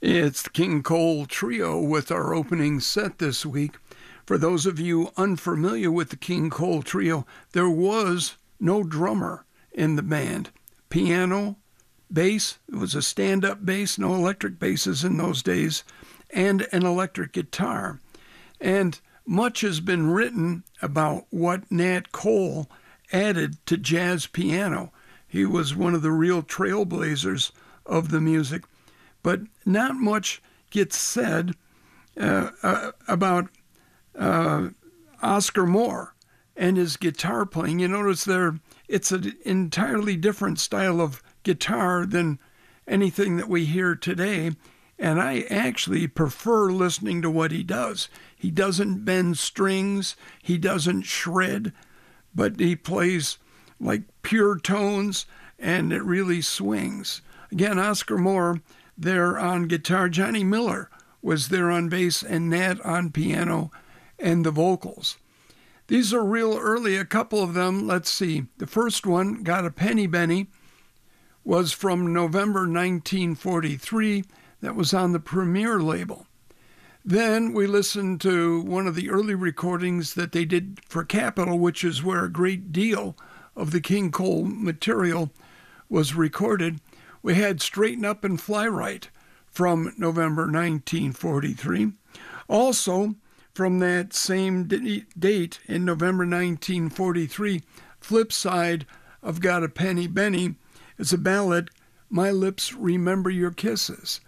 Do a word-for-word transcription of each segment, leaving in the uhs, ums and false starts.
It's the King Cole Trio with our opening set this week. For those of you unfamiliar with the King Cole Trio, there was no drummer in the band. Piano, bass, it was a stand-up bass, no electric basses in those days, and an electric guitar. And much has been written about what Nat Cole added to jazz piano. He was one of the real trailblazers of the music. But not much gets said uh, uh, about uh, Oscar Moore and his guitar playing. You notice there, it's an entirely different style of guitar than anything that we hear today. And I actually prefer listening to what he does. He doesn't bend strings, he doesn't shred, but he plays like pure tones, and it really swings. Again, Oscar Moore there on guitar. Johnny Miller was there on bass, and Nat on piano and the vocals. These are real early, a couple of them. Let's see. The first one, Got a Penny Benny, was from November nineteen forty-three. That was on the Premier label. Then we listened to one of the early recordings that they did for Capitol, which is where a great deal of the King Cole material was recorded. We had Straighten Up and Fly Right from November nineteen forty-three. Also, from that same date in November nineteen forty-three, flip side of Got a Penny Benny is a ballad, My Lips Remember Your Kisses.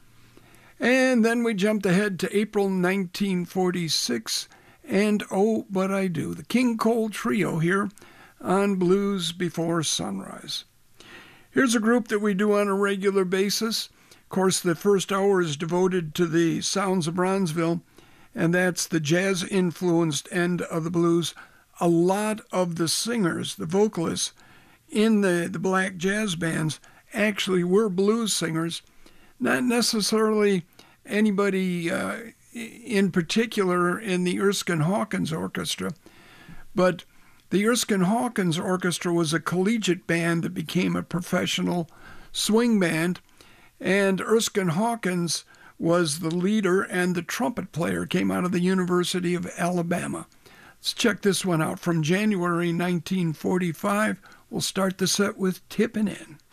And then we jumped ahead to April nineteen forty-six, and Oh, But I Do, the King Cole Trio here on Blues Before Sunrise. Here's a group that we do on a regular basis. Of course, the first hour is devoted to the sounds of Bronzeville, and that's the jazz-influenced end of the blues. A lot of the singers, the vocalists in the, the black jazz bands actually were blues singers, not necessarily anybody uh, in particular in the Erskine Hawkins Orchestra, but the Erskine Hawkins Orchestra was a collegiate band that became a professional swing band, and Erskine Hawkins was the leader, and the trumpet player came out of the University of Alabama. Let's check this one out from January nineteen forty-five. We'll start the set with Tippin' In.